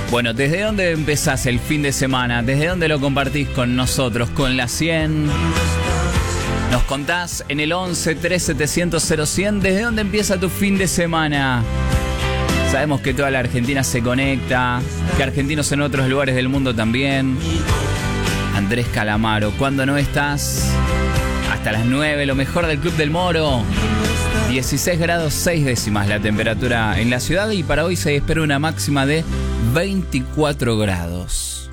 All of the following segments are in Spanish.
Bueno, ¿desde dónde empezás el fin de semana? ¿Desde dónde lo compartís con nosotros? ¿Con la 100? Nos contás en el 11 3700 0100 ¿desde dónde empieza tu fin de semana? Sabemos que toda la Argentina se conecta, que argentinos en otros lugares del mundo también. Andrés Calamaro, ¿cuándo no estás? Hasta las 9, lo mejor del Club del Moro. 16 grados 6 décimas la temperatura en la ciudad y para hoy se espera una máxima de 24 grados.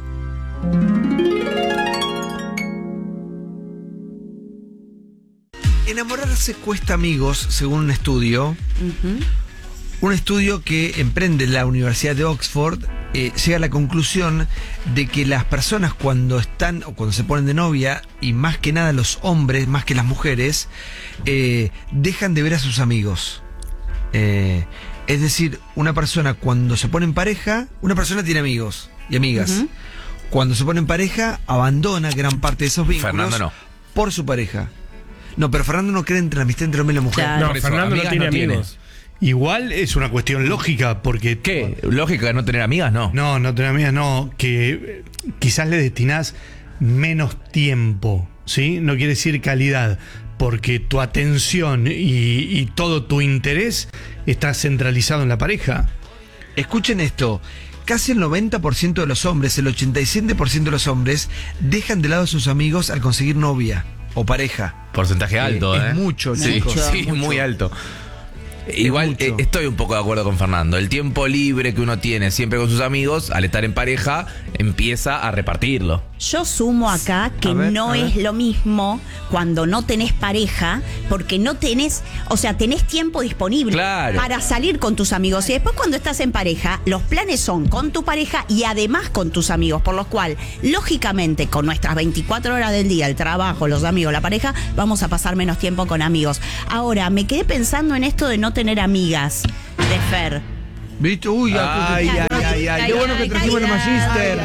Enamorarse cuesta, amigos, según un estudio. Un estudio que emprende la Universidad de Oxford llega a la conclusión de que las personas cuando están o cuando se ponen de novia, y más que nada los hombres, más que las mujeres, dejan de ver a sus amigos. Es decir, una persona cuando se pone en pareja, una persona tiene amigos y amigas. Cuando se pone en pareja, abandona gran parte de esos vínculos. Fernando no. Por su pareja. No, pero Fernando no cree entre la amistad entre hombre y la mujer. Claro. No, Fernando no tiene amigos. Igual es una cuestión lógica, porque... ¿Qué? ¿Lógica de no tener amigas? No. No tener amigas, no. Que quizás le destinás menos tiempo, ¿sí? No quiere decir calidad, porque tu atención y todo tu interés está centralizado en la pareja. Escuchen esto. Casi el 90% de los hombres, el 87% de los hombres, dejan de lado a sus amigos al conseguir novia o pareja. Porcentaje alto, Es mucho, Sí, chicos. sí, Mucho. muy alto. Igual mucho. estoy un poco de acuerdo con Fernando. El tiempo libre que uno tiene siempre con sus amigos, al estar en pareja, empieza a repartirlo. Yo sumo acá que A ver, no a ver. es lo mismo cuando no tenés pareja, porque no tenés, o sea, tenés tiempo disponible Claro. para salir con tus amigos. Y después cuando estás en pareja, los planes son con tu pareja y además con tus amigos, por lo cual, lógicamente, con nuestras 24 horas del día, el trabajo, los amigos, la pareja, vamos a pasar menos tiempo con amigos. Ahora, me quedé pensando en esto de no tener amigas de Fer. ¿Viste? Uy, Ay, qué bueno que trajimos el Magister.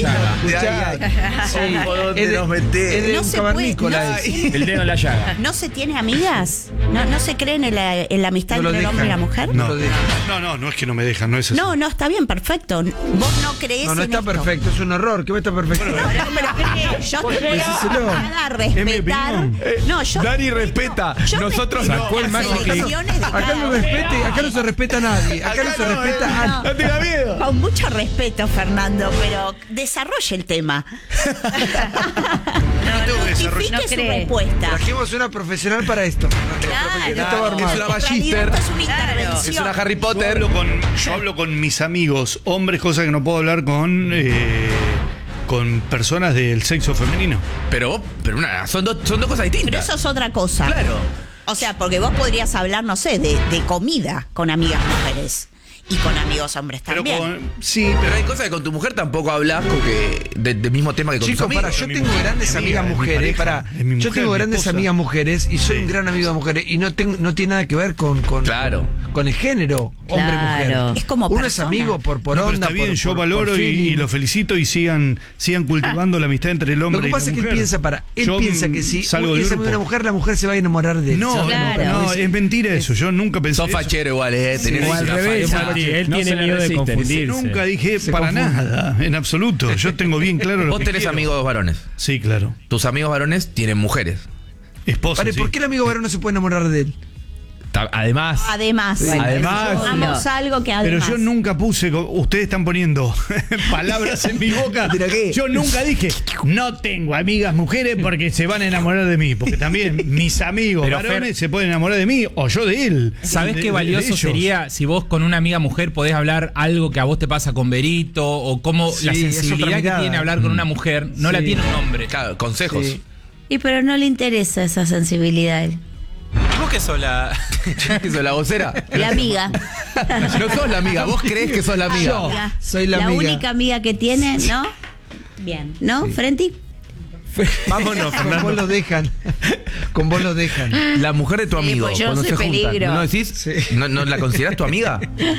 ¿Dónde nos metés? Es de No un se cavernícola. puede, El dedo en la llaga. ¿No se tiene amigas? ¿No se creen en la amistad No lo entre el hombre y la dejan. mujer? No, lo dejan. no es que no me dejan, no es así. No, está bien, perfecto. Vos no creés No en está esto. perfecto, es un error. ¿Qué va a estar perfecto? No, pero yo te decíselo. a respetar. opinión. No, yo Dani respeta, yo nosotros respeto no. las Magic elecciones de Acá cada no uno. respete, acá no se respeta a nadie. Acá no se respeta a nadie. No tenga miedo. Con mucho respeto, Fernando, pero desarrolle el tema. No tengo que desarrollar. Justifique su respuesta. Trajimos una profesional para esto. Claro. Esto estaba Es armado. una En Magister. realidad esto es una intervención. Es una Harry Potter. Yo hablo con mis amigos hombres, cosa que no puedo hablar con personas del sexo femenino. Pero son dos cosas Pero distintas. eso es otra cosa. Claro. O sea, porque vos podrías hablar, no sé, de comida con amigas mujeres y con amigos hombres Pero también. sí, Pero hay cosas que con tu mujer tampoco hablas porque del mismo tema que con Chicos, tus amigos. para, yo mi tengo mujer, grandes mi amiga, amigas es mi mujeres. pareja, es mi Yo mujer, tengo mi grandes esposa. amigas mujeres y soy Sí. un gran amigo de mujeres. Y no tiene nada que ver con Claro. con el género hombre-mujer. Claro. Es como Uno persona. es amigo por No, pero onda. está bien, por- yo por- valoro por y feeling. lo felicito y sigan cultivando la amistad entre el hombre Lo que y la pasa es que él mujer. piensa, Yo, piensa que si salgo del es amigo de grupo. una mujer, la mujer se va a enamorar de él. No, Claro. no, es mentira eso. Yo nunca pensé Sos eso. fachero igual, tenés o al una revés, fama. Santi, él No tiene se le miedo de resisten. confundirse. Nunca dije Se para confunde. nada, en absoluto. Yo tengo bien claro lo Vos que tenés quiero. amigos varones. Sí, claro. Tus amigos varones tienen mujeres. Esposa, Vale, sí. ¿por qué el amigo varón no se puede enamorar de él? Además. Además, hagamos algo que Pero además. yo nunca puse, ustedes están poniendo palabras en mi boca. ¿Pero qué? Yo nunca dije, no tengo amigas mujeres porque se van a enamorar de mí. Porque también mis amigos Pero, varones Fer, se pueden enamorar de mí o yo de él. ¿Sabés De- qué de valioso ellos. sería si vos con una amiga mujer podés hablar algo que a vos te pasa con Berito o cómo Sí, la es sensibilidad otra que mirada. tiene hablar con una mujer no la Sí. tiene un hombre? Claro, consejos. Sí. Y pero no le interesa esa sensibilidad a él. ¿Vos qué sos la...? ¿Sos la vocera? La amiga. No sos la amiga, vos creés que sos la amiga. Yo. soy la amiga. única amiga que tiene, ¿no? Bien. ¿No, Frenti? Vámonos, Con Fernando. vos lo dejan. Con vos lo dejan. La mujer de tu Sí, amigo, pues yo cuando soy se juntan, peligro. ¿no decís? Sí. ¿No la considerás tu amiga?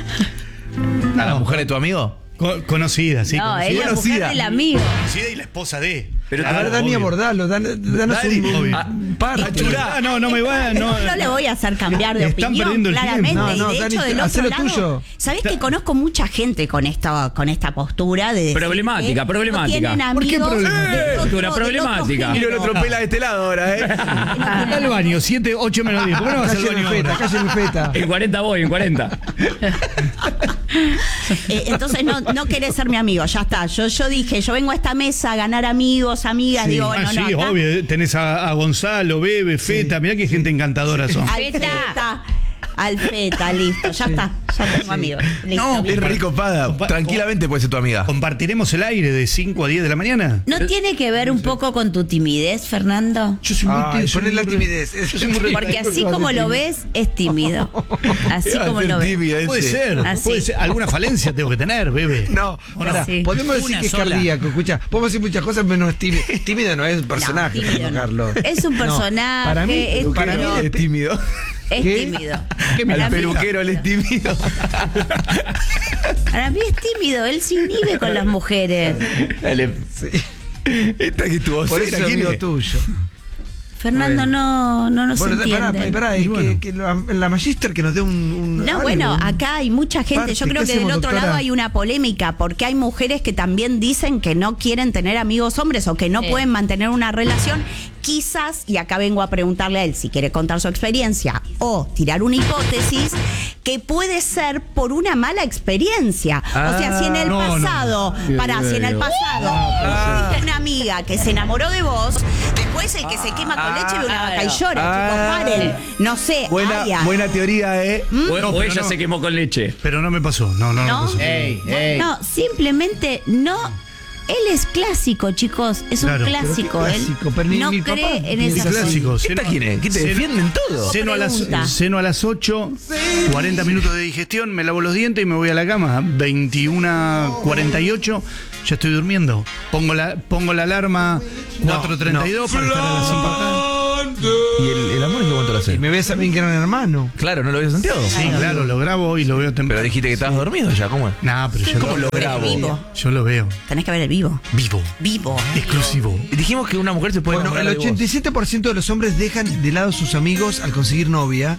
¿A la mujer de tu amigo? Conocida, sí. No, es la mujer Conocida. del amigo. Conocida y la esposa de. A ver, Dani, obvio. abordalo. Danos Dani, un... obvio. comparte. No me va. No le voy a hacer cambiar de Están opinión, perdiendo el claramente. tiempo. No, y de Dani, hecho, del hacé otro lo lado, tuyo. ¿sabés que conozco mucha gente con esta postura de decir Problemática, que problemática. No tienen ¿Por qué amigos problemática? del otro- Una del problemática. otro Y lo género. atropela de este lado ahora, Anda al baño, 7, 8 menos 10. ¿Por qué no vas al Cállate baño feta, ahora? cállate feta. En 40 voy, en 40. Entonces no querés ser mi amigo, ya está. Yo dije, yo vengo a esta mesa a ganar amigos, amigas, digo, bueno, sí, no. acá- obvio. Tenés a Gonzalo, Bebe, Feta. Mirá qué gente encantadora son. Alfeta, listo, ya está. Ya tengo amigos. Listo. Es rico, Pada. Tranquilamente puede ser tu amiga. ¿Compartiremos el aire de 5 a 10 de la mañana? ¿No tiene que ver un poco con tu timidez, Fernando? Yo soy Ay, poné la timidez. Porque así como lo ves, es tímido. Así como lo ves. Puede ser, Así. puede ser. Alguna falencia tengo que tener, Bebe. No, pará, Sí. podemos decir Una que es sola. cardíaco. Escucha, podemos decir muchas cosas, menos es tímido. Tímido no es un personaje, tímido no. Carlos. Es un personaje, para mí, es para mí tímido. Es tímido. Es ¿Qué? tímido. ¿Qué me Al Para mí- peluquero él es tímido. Para mí es tímido, él se inhibe con las mujeres. Esta que estuvo Por eso es amigo tuyo. Fernando no nos Bueno, entiende. pará, Y bueno. que la Magister que nos dé un No, algo, bueno, un- acá hay mucha gente. parte. Yo creo ¿Qué que del hacemos, otro doctora? lado hay una polémica, porque hay mujeres que también dicen que no quieren tener amigos hombres o que no Sí. pueden mantener una relación. Quizás, y acá vengo a preguntarle a él si quiere contar su experiencia o tirar una hipótesis, que puede ser por una mala experiencia. O sea, si en el no, pasado, si en el pasado tuviste una amiga que se enamoró de vos, después el que se quema con leche ve una vaca y llora. Chicos, paren. No sé, Aya. Buena teoría, O ella no. se quemó con leche. Pero no me pasó. No me pasó. No, simplemente no. Él es clásico, chicos. Es Claro. un clásico. Pero qué clásico, pero ni Él no mi papá cree en tiene esas Es cosas. clásico. ¿Esta quién es? ¿Qué te defienden todo? Pregunta. Ceno a las 8, 40 minutos de digestión, me lavo los dientes y me voy a la cama. 21:48, ya estoy durmiendo. Pongo la alarma 4:32 para estar a las 5 acá. ¿Y el amor en qué momento lo Y hace? me ves a mí que era un hermano. Claro, ¿no lo habías Santiago? Sí, claro, lo grabo y lo veo temprano. Pero dijiste que estabas dormido ya, ¿cómo es? Nah, pero yo ¿Cómo lo grabo? Vivo. Yo lo veo. Tenés que ver el vivo. Vivo. Vivo. Exclusivo. Dijimos que una mujer se puede Bueno, enamorar el de vos. 87% de los hombres dejan de lado a sus amigos al conseguir novia.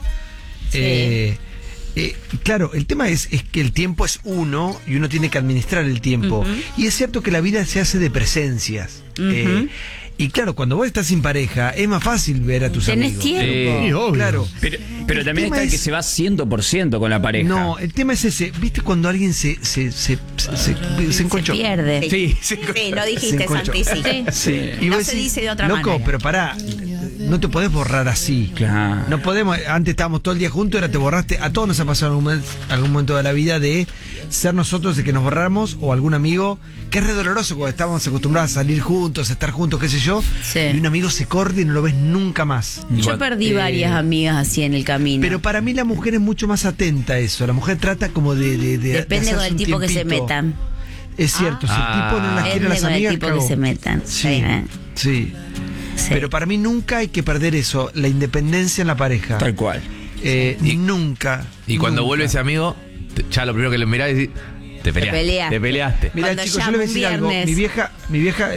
Claro, el tema es que el tiempo es uno y uno tiene que administrar el tiempo. Y es cierto que la vida se hace de presencias. Y claro, cuando vos estás sin pareja, es más fácil ver a tus Tenés amigos. tiempo. Sí, obvio. Claro. Pero El también tema está el que es- se va 100% con la pareja. No, el tema es ese. ¿Viste cuando alguien se enconchó? Se pierde. Sí, Sí, lo dijiste, Se enconchó. Santi, sí. Sí. Y No vos se decís, dice de otra loco, manera. pero pará, no te podés borrar así. Claro. No podemos, antes estábamos todo el día juntos, ahora te borraste. A todos nos ha pasado algún momento de la vida de ser nosotros de que nos borramos o algún amigo, que es re doloroso cuando estábamos acostumbrados a salir juntos, a estar juntos, qué sé yo, Sí. y un amigo se corta y no lo ves nunca más. Yo perdí varias amigas así en el camino. Pero para mí la mujer es mucho más atenta a eso. La mujer trata como de Depende hacerse del un tipo que se tiempito. metan. Es cierto, si el tipo no las quiere a Depende las con el amigas, tipo que cagó. se metan. Sí, sí. Sí. Pero para mí nunca hay que perder eso, la independencia en la pareja. Tal cual. Nunca. Y cuando nunca. vuelve ese amigo, ya lo primero que le mirás es decir, te peleaste. peleaste. Te peleaste. Mira, Cuando chicos, yo llama le voy a un decir algo. viernes. Mi vieja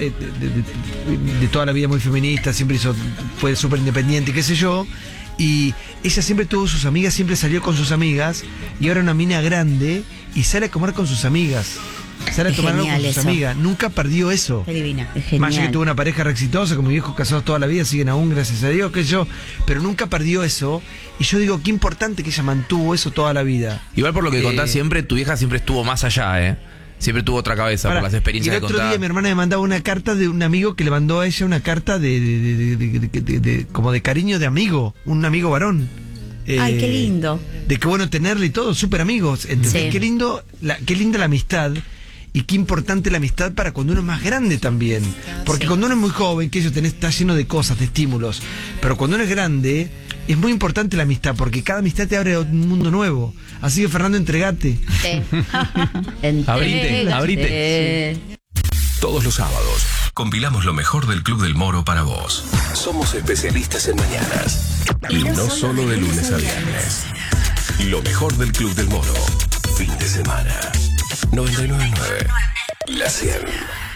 de toda la vida muy feminista, siempre fue súper independiente, qué sé yo. Y ella siempre tuvo sus amigas, siempre salió con sus amigas. Y ahora una mina grande y sale a comer con sus amigas. Sale a Es tomar algo con genial sus eso. amigas. Nunca perdió eso. Qué divina. Es genial. Más allá que tuvo una pareja re exitosa, con mis viejos casados toda la vida, siguen aún, gracias a Dios, qué sé yo. Pero nunca perdió eso. Y yo digo, qué importante que ella mantuvo eso toda la vida. Igual por lo que contás siempre, tu vieja siempre estuvo más allá, ¿eh? Siempre tuvo otra cabeza Pará, por las experiencias y el que otro contaba. día mi hermana me mandaba una carta de un amigo que le mandó a ella una carta como de cariño de amigo, un amigo varón. Ay, qué lindo. De qué bueno tenerle y todo, súper amigos. ¿Entendés? Sí. Qué linda la amistad. Y qué importante la amistad para cuando uno es más grande también. Porque cuando uno es muy joven, que eso está lleno de cosas, de estímulos. Pero cuando uno es grande, es muy importante la amistad, porque cada amistad te abre un mundo nuevo. Así que Fernando, entregate. Sí. Abrite. Todos los sábados compilamos lo mejor del Club del Moro para vos. Somos especialistas en mañanas. Y no solo de lunes a viernes. Lo mejor del Club del Moro. Fin de semana. 99.9. La 100.